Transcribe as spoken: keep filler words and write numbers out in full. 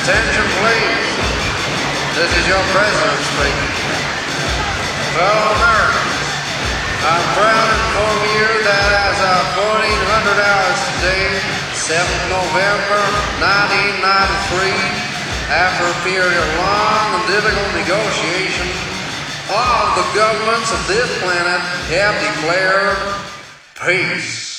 Attention, please. This is your president speaking. Fellow Americans, I'm proud to inform you that as of fourteen hundred hours today, seventh of November, nineteen ninety-three, after a period of long and difficult negotiation, all the governments of this planet have declared peace.